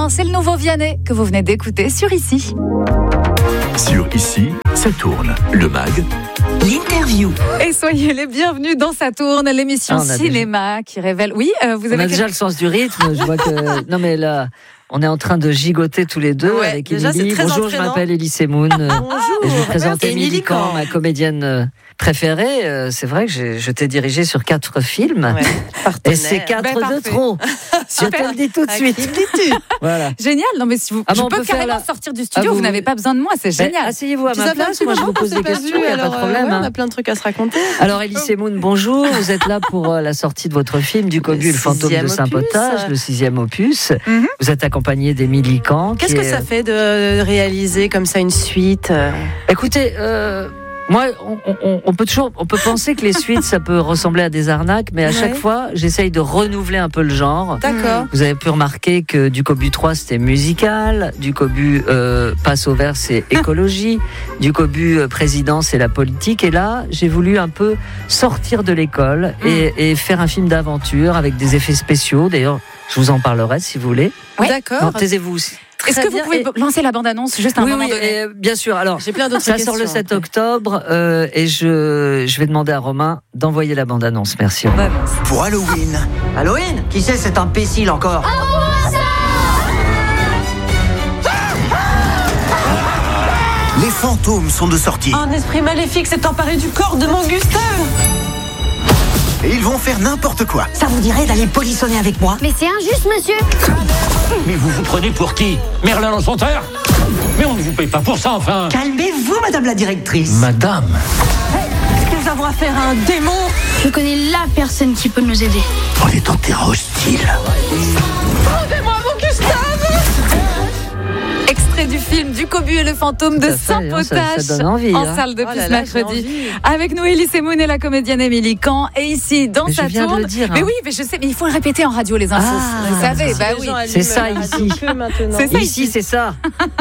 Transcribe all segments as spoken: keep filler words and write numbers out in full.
Demain, c'est le nouveau Vianney que vous venez d'écouter sur Ici. Sur Ici, ça tourne. Le mag. L'interview. Et soyez les bienvenus dans Ça tourne, l'émission ah, cinéma déjà... qui révèle. Oui, euh, vous avez. On a quel... déjà le sens du rythme. Je vois que. Non, mais là. On est en train de gigoter tous les deux ouais, avec déjà, Émilie. Bonjour, entraînant. je m'appelle Élie Semoun. Bonjour. Et je vous présente Émilie Camp, Camp, ma comédienne préférée. C'est vrai que j'ai, je t'ai dirigée sur quatre films. Ouais, et c'est quatre ben, de trop. Je te le dis tout de suite. Voilà. Génial. Non, mais si vous, ah, je bon, peux carrément la... sortir du studio. Ah, vous... vous n'avez pas besoin de moi. C'est ben, génial. Asseyez-vous à ma place. Moi, je vous pose des questions. Il n'y a pas de problème. Euh, ouais, on a plein de trucs à se raconter. Alors, Élie Semoun, bonjour. Vous êtes là pour la sortie de votre film Du Cobu, le, le fantôme de Saint-Potage, le sixième opus. Mm-hmm. Vous êtes accompagné d'Émilie Camp. Qu'est-ce que ça fait de réaliser comme ça une suite? Écoutez, euh, moi, on, on, on peut toujours, on peut penser que les suites, ça peut ressembler à des arnaques, mais à ouais. chaque fois, j'essaye de renouveler un peu le genre. D'accord. Vous avez pu remarquer que Du Cobu trois, c'était musical. Du Cobu euh, Passe au vert, c'est écologie. Du Cobu euh, Président, c'est la politique. Et là, j'ai voulu un peu sortir de l'école mmh. et, et faire un film d'aventure avec des effets spéciaux. D'ailleurs, je vous en parlerai si vous voulez. Oui. D'accord. Non, taisez-vous aussi. Est-ce que vous pouvez et... lancer la bande-annonce juste à un oui, moment oui, donné? et, bien sûr. Alors, j'ai plein d'autres ça questions. sort le sept octobre euh, et je, je vais demander à Romain d'envoyer la bande-annonce. Merci. Ouais, pour Halloween. Halloween? Qui c'est cet imbécile encore? Les fantômes sont de sortie. Un esprit maléfique s'est emparé du corps de mon Gustave. Et ils vont faire n'importe quoi. Ça vous dirait d'aller polissonner avec moi? Mais c'est injuste, monsieur. Mais vous vous prenez pour qui? Merlin l'Enchanteur? Mais on ne vous paye pas pour ça, enfin. Calmez-vous, madame la directrice. Madame. Est-ce que nous avons affaire à un démon? Je connais la personne qui peut nous aider. On est en terrain hostile. Rendez-moi mon Gustave. Extrait du film Du Cobu et le fantôme de Saint-Potage ça, ça donne envie, en hein. salle depuis oh là ce là, mercredi. Avec nous, Élie Semoun et la comédienne Émilie Camp. Et ici, dans mais Sa tourne. Je viens de le dire. Hein. Mais oui, mais je sais, mais il faut le répéter en radio, les infos. Ah, vous savez, bah oui. C'est ça ici. C'est ça ici, c'est ça.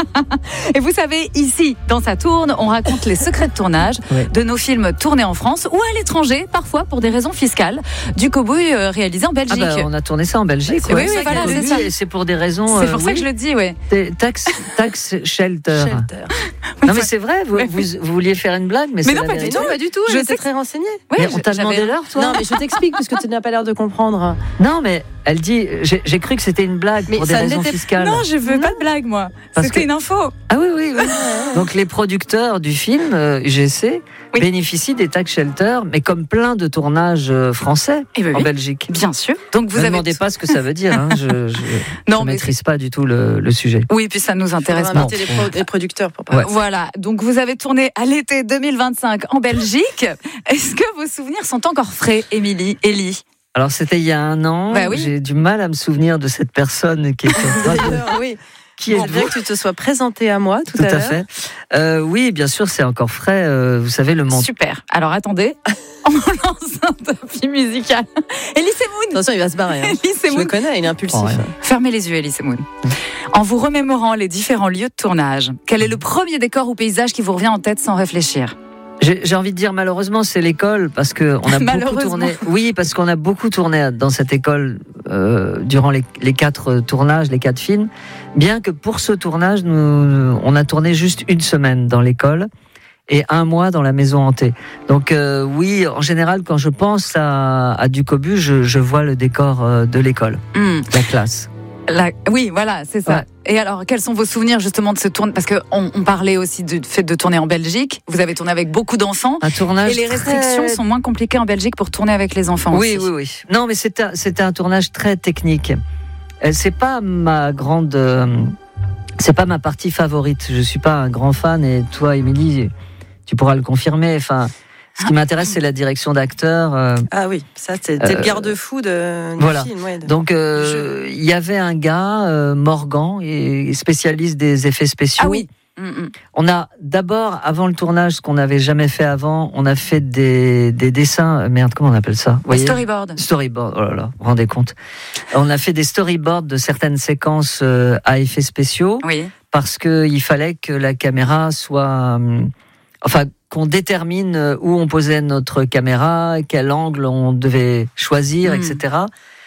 Et vous savez, ici, dans Sa tourne, on raconte les secrets de tournage ouais. de nos films tournés en France ou à l'étranger, parfois pour des raisons fiscales. Du Cobu euh, réalisé en Belgique. Ah bah, on a tourné ça en Belgique. Oui, ouais. oui, voilà, c'est ça. Et c'est pour des raisons. C'est pour euh, ça oui. que je le dis, oui. Tax, tax shelter. Shelter. Non mais c'est vrai, vous, vous, vous vouliez faire une blague, mais, mais c'est non, la pas vérité. du tout, pas du tout. Je t'ai très renseignée. Ouais, mais on t'a demandé l'heure, toi? Non, mais je t'explique parce que tu n'as pas l'air de comprendre. Non, mais elle dit, j'ai, j'ai cru que c'était une blague mais pour des raisons fiscales. Non, je veux non. pas de blague, moi. Parce c'était que... une info. Ah oui, oui, oui. Donc les producteurs du film euh, U G C oui. bénéficient des tax shelters, mais comme plein de tournages euh, français eh ben en oui. Belgique. Bien sûr. Donc vous ne avez... demandez pas ce que ça veut dire. Hein. Je, je, non, je mais maîtrise pas du tout le, le sujet. Oui, puis ça nous intéresse pas. Les, pro- les producteurs pour parler. Ouais. Voilà. Donc vous avez tourné à l'été deux mille vingt-cinq en Belgique. Est-ce que vos souvenirs sont encore frais, Émilie, Élie? Alors c'était il y a un an. Bah oui. J'ai du mal à me souvenir de cette personne qui est. oui. Qui est bien que tu te sois présenté à moi tout, tout à, à l'heure. fait. Euh, oui, bien sûr, c'est encore frais. Euh, vous savez le monde. Super. Alors attendez, on lance un tapis musical. Élie Semoun. Attention, il va se barrer. Hein. Élie Semoun. Je le connais, il est impulsif. Oh, Fermez les yeux, Élie Semoun. En vous remémorant les différents lieux de tournage, quel est le premier décor ou paysage qui vous revient en tête sans réfléchir? J'ai, j'ai envie de dire malheureusement c'est l'école parce que on a beaucoup tourné. Oui, parce qu'on a beaucoup tourné dans cette école euh, durant les, les quatre tournages, les quatre films. Bien que pour ce tournage, nous, on a tourné juste une semaine dans l'école et un mois dans la maison hantée. Donc euh, oui, en général, quand je pense à, à Du Cobu, je, je vois le décor euh, de l'école, mmh. la classe. La... Oui, voilà, c'est ça. Ouais. Et alors, quels sont vos souvenirs justement de ce tournage? Parce qu'on on parlait aussi du fait de tourner en Belgique. Vous avez tourné avec beaucoup d'enfants. Un tournage. Et les restrictions très... sont moins compliquées en Belgique pour tourner avec les enfants. Oui, aussi. oui, oui. Non, mais c'était un, c'était un tournage très technique. C'est pas ma grande. Euh, c'est pas ma partie favorite. Je suis pas un grand fan. Et toi, Émilie, tu pourras le confirmer. Enfin. Ce qui m'intéresse, c'est la direction d'acteur. Euh, ah oui, ça, c'était euh, le garde-fou de, du voilà. film. Ouais, de... Donc, il euh, y avait un gars, euh, Morgan, et spécialiste des effets spéciaux. Ah oui. Mm-mm. On a d'abord, avant le tournage, ce qu'on n'avait jamais fait avant, on a fait des, des dessins. Merde, comment on appelle ça? Des storyboards. Storyboard, oh là là, vous vous rendez compte. On a fait des storyboards de certaines séquences euh, à effets spéciaux. Oui. Parce qu'il fallait que la caméra soit. Euh, enfin, qu'on détermine où on posait notre caméra, quel angle on devait choisir, mmh. et cetera.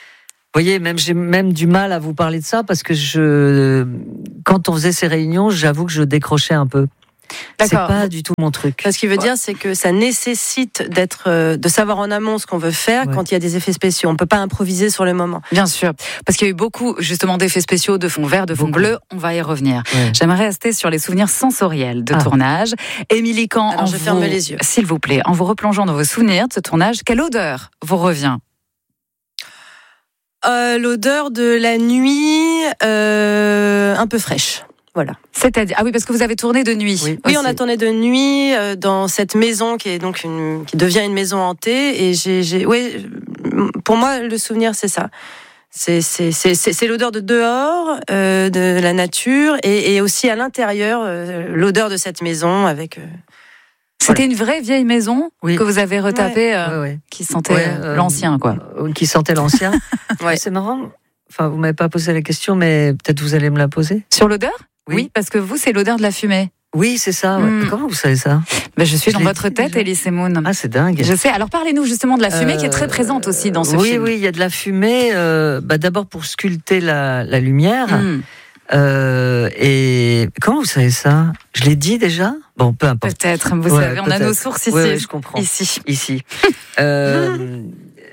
voyez, même j'ai même du mal à vous parler de ça parce que je, quand on faisait ces réunions, j'avoue que je décrochais un peu. D'accord. C'est pas du tout mon truc. Ce qui veut dire, c'est que ça nécessite d'être, euh, de savoir en amont ce qu'on veut faire Ouais. quand il y a des effets spéciaux. On peut pas improviser sur le moment. Bien sûr, parce qu'il y a eu beaucoup justement d'effets spéciaux, de fond vert, de fond Beaucoup. bleu. On va y revenir. Ouais. J'aimerais rester sur les souvenirs sensoriels de Ah. tournage. Émilie Kahn, Alors, en je vous, ferme les yeux. s'il vous plaît, en vous replongeant dans vos souvenirs de ce tournage, quelle odeur vous revient? Euh, l'odeur de la nuit, euh, un peu fraîche. Voilà. C'est-à-dire, ah oui, parce que vous avez tourné de nuit. Oui. Oui, Ah, on a c'est- tourné de nuit euh, dans cette maison qui est donc une, qui devient une maison hantée. Et j'ai, j'ai, ouais, pour moi, le souvenir, c'est ça. C'est, c'est, c'est, c'est, c'est l'odeur de dehors, euh, de la nature, et, et aussi à l'intérieur, euh, l'odeur de cette maison avec. Euh, C'était une vraie vieille maison Oui. que vous avez retapée, euh, Ouais, ouais. qui sentait Ouais, euh, euh, l'ancien, quoi. Euh, Qui sentait l'ancien. Ouais. C'est marrant. Enfin, vous m'avez pas posé la question, mais peut-être vous allez me la poser. Sur l'odeur? Oui. Oui, parce que vous, c'est l'odeur de la fumée. Oui, c'est ça. ouais. Mm. Comment vous savez ça? Ben, je suis Je dans l'ai votre dit tête, déjà. Elie Semoun. Ah, c'est dingue. Je sais. Alors parlez-nous justement de la fumée Euh, qui est très présente aussi dans ce oui, film. Oui, il y a de la fumée. Euh, bah, d'abord pour sculpter la, la lumière. Mmh. Euh, et comment vous savez ça? Je l'ai dit déjà? Bon, peu importe. Peut-être, vous Ouais, savez, on a peut-être. nos sources ici. Ouais, ouais, je comprends. Ici. Ici. Euh,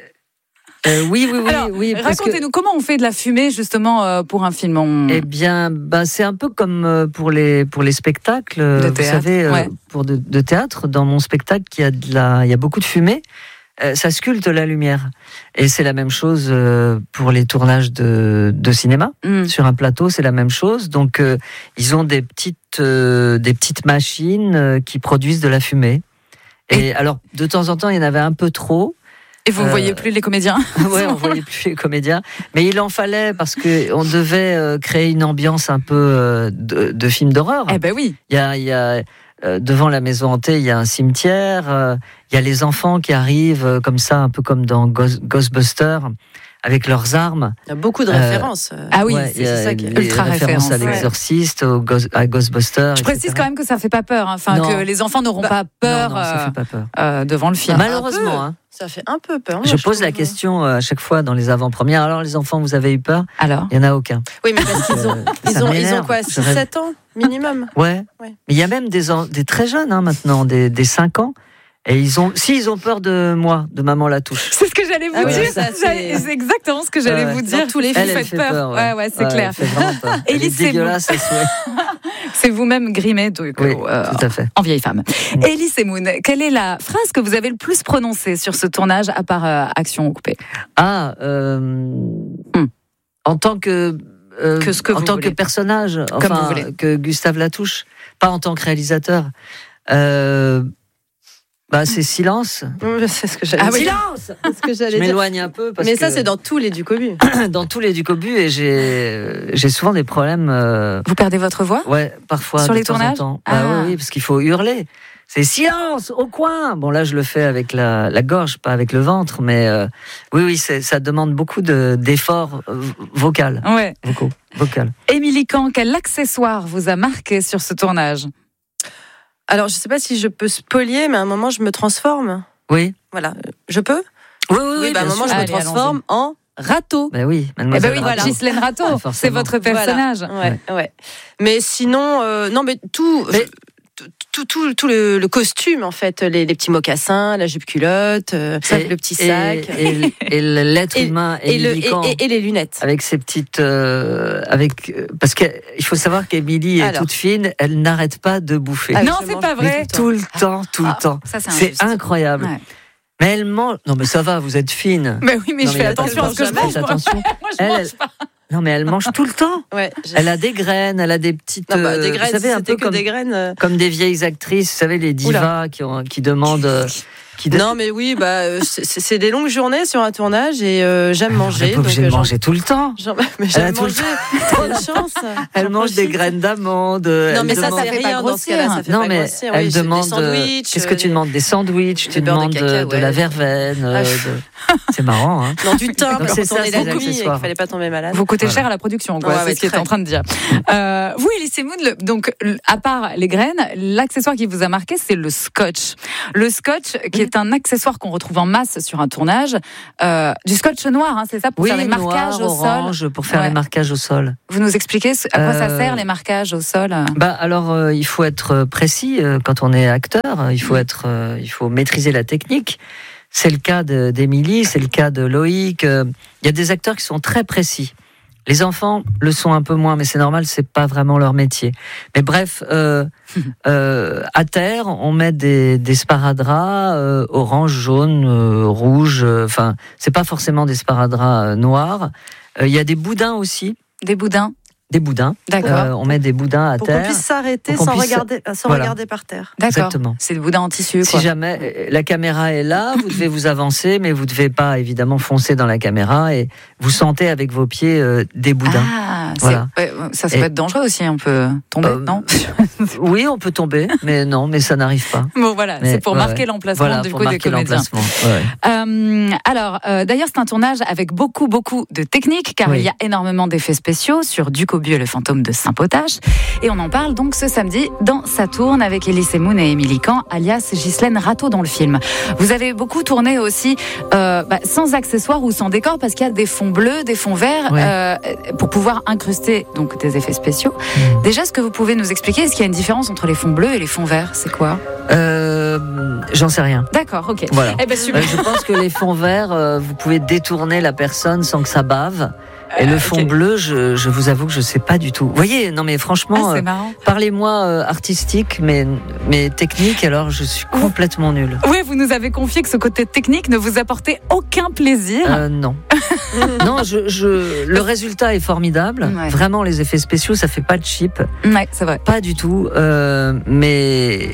euh, oui, oui, oui, Alors, oui. parce que- Racontez-nous comment on fait de la fumée justement euh, pour un film. On... Eh bien, bah, c'est un peu comme euh, pour les pour les spectacles. De vous théâtre, savez, euh, ouais. pour de, de théâtre, dans mon spectacle, il y a de la, il y a beaucoup de fumée. Euh, ça sculpte la lumière. Et c'est la même chose euh, pour les tournages de, de cinéma. Mm. Sur un plateau, c'est la même chose. Donc, euh, ils ont des petites euh, des petites machines euh, qui produisent de la fumée. Et, alors, de temps en temps, il y en avait un peu trop. Et vous ne Euh, voyez plus les comédiens? Ouais, on voyait plus les comédiens, mais il en fallait parce que on devait euh, créer une ambiance un peu euh, de, de film d'horreur. Eh ben oui. Il y a, il y a euh, devant la maison hantée, il y a un cimetière. euh, il y a les enfants qui arrivent euh, comme ça, un peu comme dans Ghost- Ghostbusters, avec leurs armes. il y a beaucoup de Euh, références. Ah oui, Ouais, c'est il y a ça qui est les ultra références à référence, ouais. l'exorciste, au Ghost- à Ghostbusters. Je précise quand même que ça fait pas peur, hein. Enfin Non. que les enfants n'auront Bah, pas peur, Non, non, ça euh, fait pas peur. euh, devant le film. Malheureusement, hein. Ça fait un peu peur. Je moi, pose la trouve. question euh, à chaque fois dans les avant-premières. Alors, les enfants, vous avez eu peur? Alors, Il y en a aucun. Oui, mais parce qu'ils ont, Euh, ils ça ont, ils ont m'énerve. quoi, Je six rêve- sept ans minimum. Ouais. Ouais. Mais il y a même des, en- des très jeunes hein, maintenant, des, des cinq ans. Et ils ont, si ils ont peur de moi, de maman la touche. c'est ce que j'allais vous Ah oui, dire. ça, c'est- J'allais- c'est exactement ce que j'allais Ouais, ouais. vous dire. Dans tous les Vous films, Elle, elle faites fait peur. peur. Ouais, ouais, c'est Ouais, clair. Elle fait vraiment peur. Elle est Élise, c'est dégueulasse à souhait. C'est vous-même grimé donc, Oui, euh, tout à fait. en vieille femme. Elie Semoun, quelle est la phrase que vous avez le plus prononcée sur ce tournage à part euh, Action coupée? Ah, euh, Hmm. en tant que, euh, Que ce que en vous tant voulez. que personnage, vous enfin voulez. que Gustave Latouche, pas en tant que réalisateur. Euh, bah c'est silence. C'est ce que j'allais Ah oui. dire. Silence. C'est ce que Je j'allais dire. m'éloigne un peu parce Mais que ça, c'est dans tous les Ducobu. dans tous les Ducobu et j'ai j'ai souvent des problèmes. euh, Vous perdez votre voix? Ouais, parfois. Sur de les temps en tournages temps. Ah. Bah oui, oui, parce qu'il faut hurler. C'est silence au coin. Bon là, je le fais avec la, la gorge, pas avec le ventre, mais euh, oui, oui, c'est, ça demande beaucoup de, d'efforts euh, vocal, Ouais. vocaux, vocal. Émilie Kahn, quel accessoire vous a marqué sur ce tournage? Alors, je sais pas si je peux spolier, mais à un moment, je me transforme. Oui, Voilà. Je peux? oui, oui, oui, bah, à un bien moment, sûr. je me Allez, transforme en râteau. Ben oui, Eh mademoiselle. ben oui, Rato. Ghislaine Rato, Ah, c'est forcément. votre personnage. Ouais, ouais. Mais sinon, euh, non, mais tout. Mais- Tout, tout, tout le, le costume, en fait, les, les petits mocassins, la jupe culotte, euh, Et- le petit et- sac. Et, et l'être Et- humain Et, le, Émilie et, Kahn, et- et les lunettes. avec ses petites, euh, avec, euh, parce qu'il faut savoir qu'Émilie est Alors. toute fine, elle n'arrête pas de bouffer. Ah, Non, je c'est mange pas vrai. tout Tout le temps, tout le Ah, temps. Ça, c'est C'est injuste. incroyable. Ouais. Mais elle mange. Non, mais ça va, vous êtes fine. Mais oui, mais Non, je mais fais attends, attention à ce que je jamais. mange. Faites moi. attention. Moi, je Elle, mange elle- pas. Non, mais elle mange tout le temps. Ouais, je- Elle a des graines, elle a des petites. Non, bah, des euh, graines, vous savez, si un c'était peu que comme, des graines. euh, comme des vieilles actrices, vous savez, les divas qui, ont, qui demandent. euh, Qui de- Non, mais oui, bah, euh, c'est c'est des longues journées sur un tournage et euh, j'aime Elle manger. n'est pas obligée donc, de euh, j'en- manger tout le temps. j'en- mais Elle a j'aime tout le manger. Trop de chance. Elle J'en mange des profite. graines d'amande. Non, elle mais ça, demande- ça fait fait pas rien dans ce cas-là. grossir. Ça fait Non, pas mais grossir. elle Oui, c'est demande. des euh, sandwichs. Qu'est-ce que tu euh, demandes? Des sandwichs, tu des beurre de demandes de, cacahuètes. de la verveine. euh, Ah, de- C'est marrant, hein. Non, du thym, Donc, parce c'est qu'on ça, tournait c'est la les nuit et qu'il accessoires. fallait pas tomber malade. Vous coûtez Voilà. cher à la production, quoi. Ouais, c'est ouais, ce qu'il est très. en train de dire. Euh, vous, Elie Semoun, le- donc, l- à part les graines, l'accessoire qui vous a marqué, c'est le scotch. Le scotch, qui est c'est un accessoire qu'on retrouve en masse sur un tournage. Euh, du scotch noir, hein, c'est ça, pour oui, faire les marquages noir, au orange, sol. pour faire Ouais. les marquages au sol. Vous nous expliquez à quoi ça Euh, sert, les marquages au sol? Bah alors, euh, il faut être précis euh, quand on est acteur. Il faut être, euh, il faut maîtriser la technique. C'est le cas de, d'Émilie, c'est le cas de Loïc. Il euh, y a des acteurs qui sont très précis. Les enfants le sont un peu moins, mais c'est normal, c'est pas vraiment leur métier. Mais bref, euh, euh, à terre, on met des, des sparadraps euh, orange, jaune, euh, rouge. Enfin, euh, c'est pas forcément des sparadraps euh, noirs. Il euh, y a des boudins aussi. Des boudins. Des boudins. D'accord. Euh, on met des boudins à pour terre. qu'on puisse s'arrêter Pour qu'on sans, puisse- regarder, sans Voilà. regarder par terre. D'accord. Exactement. C'est des boudins en tissu, Si quoi. jamais euh, la caméra est là, vous devez vous avancer, mais vous ne devez pas évidemment foncer dans la caméra et vous sentez avec vos pieds euh, des boudins. Ah, c'est- Voilà. ouais, ça, ça Et- peut être dangereux aussi, on peut tomber, Euh, non? Oui, on peut tomber, mais non, mais ça n'arrive pas. Bon, voilà, Mais, c'est pour ouais, marquer ouais. l'emplacement Voilà, du pour coup des marquer comédiens. l'emplacement. Ouais. Euh, alors, euh, d'ailleurs, c'est un tournage avec beaucoup, beaucoup de techniques, car Oui. il y a énormément d'effets spéciaux sur Ducobu et le fantôme de Saint-Potache. Et on en parle donc ce samedi dans Saturne avec Elie Semoun et Émilie Kahn, alias Ghislaine Rateau dans le film. Vous avez beaucoup tourné aussi euh, bah, sans accessoires ou sans décor, parce qu'il y a des fonds bleus, des fonds verts, Ouais. euh, pour pouvoir incruster donc des effets spéciaux. Mmh. Déjà, est-ce que vous pouvez nous expliquer, est-ce qu'il y a une différence entre les fonds bleus et les fonds verts? C'est quoi? Euh, j'en sais rien. D'accord, ok. Voilà. Eh ben, super. Euh, je pense que les fonds verts, euh, vous pouvez détourner la personne sans que ça bave. Et le fond ok. bleu, je, je vous avoue que je sais pas du tout. Vous voyez, non mais franchement, Ah, c'est euh, marrant. parlez-moi euh, artistique, mais, mais technique, alors je suis complètement nulle. Oui, vous nous avez confié que ce côté technique ne vous apportait aucun plaisir. Euh, non. non, je, je, le résultat est formidable. Ouais. Vraiment, les effets spéciaux, ça fait pas de cheap. Ouais, c'est vrai. Pas du tout. Euh, mais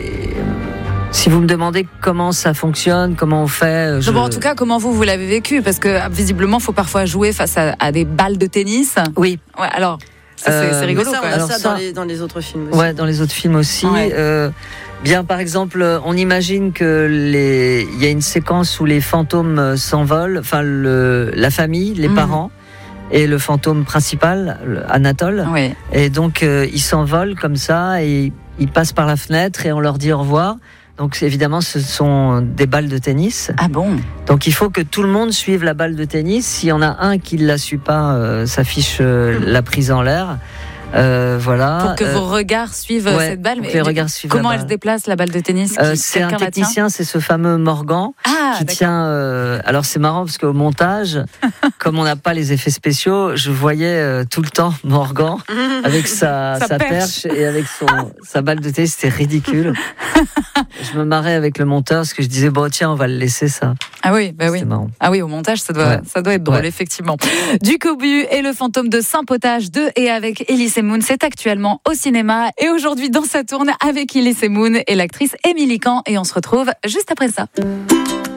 si vous me demandez comment ça fonctionne, comment on fait... Je... Bon, en tout cas, comment vous, vous l'avez vécu? Parce que ah, visiblement, il faut parfois jouer face à, à des balles de tennis. Oui. Ouais, alors, ça, c'est Euh, c'est rigolo. ça, on quand a même. Alors ça, ça- dans, les, dans les autres films aussi. Ouais, dans les autres films aussi. Ouais. Euh, bien, par exemple, on imagine que les, il y a une séquence où les fantômes s'envolent, enfin le, la famille, les Mhm. parents et le fantôme principal, le- Anatole. Oui. Et donc euh, ils s'envolent comme ça et ils passent par la fenêtre et on leur dit au revoir. Donc c'est- évidemment, ce sont des balles de tennis. Ah bon? Donc il faut que tout le monde suive la balle de tennis. S'il y en a un qui ne la suit pas, euh, ça fiche euh, la prise en l'air. Euh, voilà. Pour que Euh, vos regards suivent ouais, cette balle. pour Mais que les regards suivent comment la elle se balle. déplace, la balle de tennis? Euh, Qui- c'est un quelqu'un la tient technicien, c'est ce fameux Morgan Ah, qui d'accord. tient. euh, alors c'est marrant parce qu'au montage, comme on n'a pas les effets spéciaux, je voyais euh, tout le temps Morgan avec sa, Sa sa perche. perche et avec son sa balle de tennis, c'était ridicule. Je me marrais avec le monteur parce que je disais bon tiens on va le laisser ça. Ah oui, bah oui. C'était marrant. Ah oui, au montage, ça doit, Ouais. ça doit être drôle, Ouais. effectivement. Ducobu et le fantôme de Saint-Potache de et avec Elie Semoun, c'est actuellement au cinéma. Et aujourd'hui, dans Saturne, avec Elie Semoun et l'actrice Émilie Kahn. Et on se retrouve juste après ça.